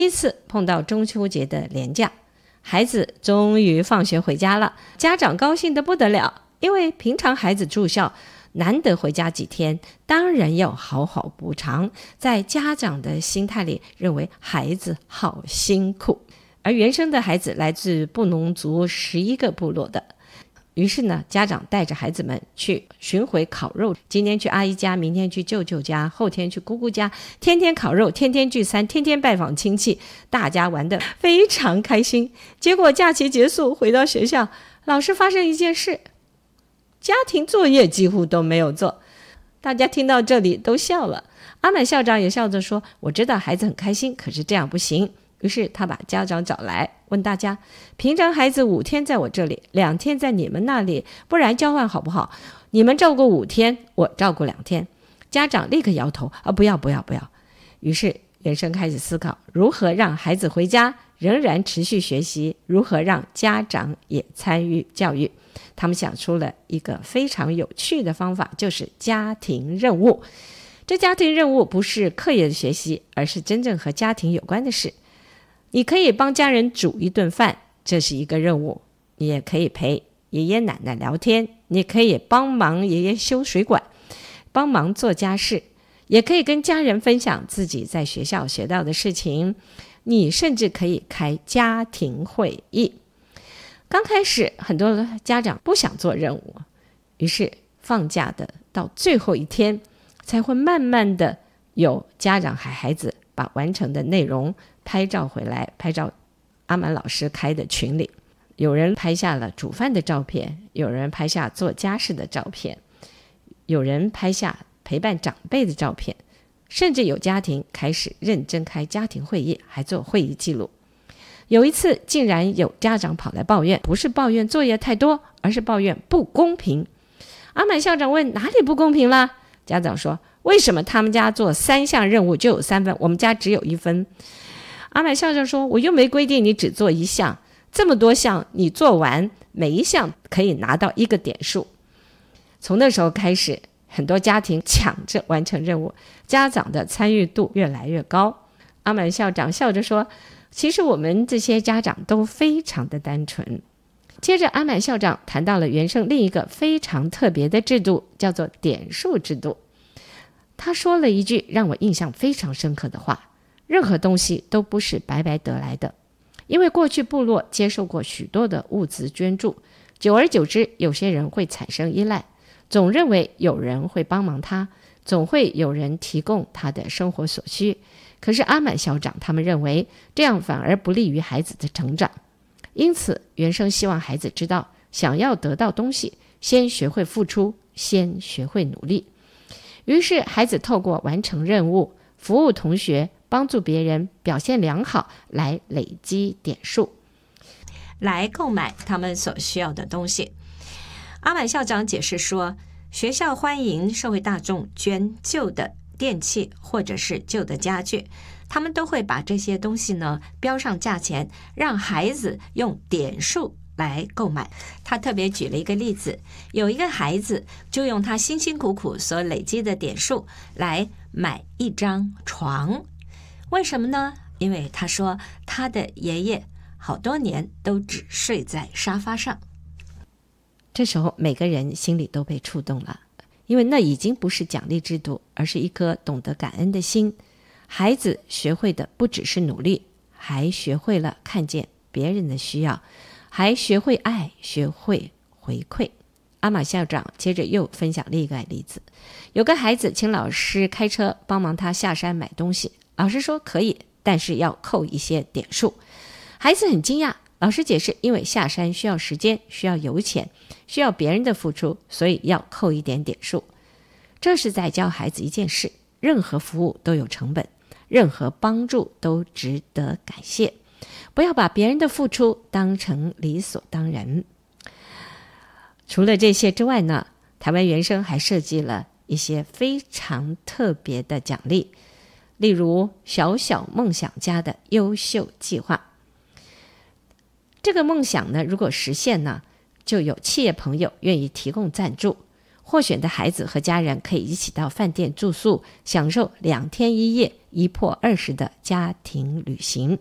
第一次碰到中秋节的连假，孩子终于放学回家了，家长高兴得不得了，因为平常孩子住校，难得回家几天，当然要好好补偿。在家长的心态里，认为孩子好辛苦。而原生的孩子来自布农族11个部落的，于是呢，家长带着孩子们去巡回烤肉，今天去阿姨家，明天去舅舅家，后天去姑姑家，天天烤肉，天天聚餐，天天拜访亲戚，大家玩得非常开心。结果假期结束，回到学校，老师发生一件事，家庭作业几乎都没有做。大家听到这里都笑了，阿满校长也笑着说，我知道孩子很开心，可是这样不行。于是他把家长找来，问大家，平常孩子5天在我这里，2天在你们那里，不然交换好不好？你们照顾5天，我照顾2天。家长立刻摇头，不要。于是原生开始思考，如何让孩子回家仍然持续学习，如何让家长也参与教育。他们想出了一个非常有趣的方法，就是家庭任务。这家庭任务不是课业的学习，而是真正和家庭有关的事。你可以帮家人煮一顿饭，这是一个任务。你也可以陪爷爷奶奶聊天，你可以帮忙爷爷修水管，帮忙做家事，也可以跟家人分享自己在学校学到的事情。你甚至可以开家庭会议。刚开始很多家长不想做任务，于是放假的到最后一天，才会慢慢的有家长和孩子把完成的内容拍照回来，拍照阿满老师开的群里，有人拍下了煮饭的照片，有人拍下做家事的照片，有人拍下陪伴长辈的照片，甚至有家庭开始认真开家庭会议，还做会议记录。有一次竟然有家长跑来抱怨，不是抱怨作业太多，而是抱怨不公平。阿满校长问，哪里不公平了？家长说，为什么他们家做3项任务就有3分，我们家只有1分？阿满校长说，我又没规定你只做1项，这么多项你做完，每一项可以拿到1个点数。从那时候开始，很多家庭抢着完成任务，家长的参与度越来越高。阿满校长笑着说，其实我们这些家长都非常的单纯。接着阿满校长谈到了原生另一个非常特别的制度，叫做点数制度。他说了一句让我印象非常深刻的话，任何东西都不是白白得来的，因为过去部落接受过许多的物资捐助，久而久之，有些人会产生依赖，总认为有人会帮忙他，总会有人提供他的生活所需。可是阿满校长他们认为，这样反而不利于孩子的成长。因此原生希望孩子知道，想要得到东西，先学会付出，先学会努力。于是孩子透过完成任务、服务同学、帮助别人、表现良好来累积点数，来购买他们所需要的东西。阿满校长解释说，学校欢迎社会大众捐旧的电器或者是旧的家具，他们都会把这些东西呢标上价钱，让孩子用点数来购买。他特别举了一个例子，有一个孩子就用他辛辛苦苦所累积的点数来买一张床。为什么呢？因为他说他的爷爷好多年都只睡在沙发上。这时候每个人心里都被触动了，因为那已经不是奖励制度，而是一颗懂得感恩的心。孩子学会的不只是努力，还学会了看见别人的需要，还学会爱，学会回馈。阿满校长接着又分享另一个例子，有个孩子请老师开车帮忙他下山买东西，老师说可以，但是要扣一些点数。孩子很惊讶，老师解释，因为下山需要时间，需要油钱，需要别人的付出，所以要扣一点点数。这是在教孩子一件事，任何服务都有成本，任何帮助都值得感谢，不要把别人的付出当成理所当然。除了这些之外呢，台湾原生还设计了一些非常特别的奖励，例如小小梦想家的优秀计划。这个梦想呢，如果实现呢，就有企业朋友愿意提供赞助， 获选的孩子和家人可以一起到饭店住宿，享受2天1夜1泊20的家庭旅行。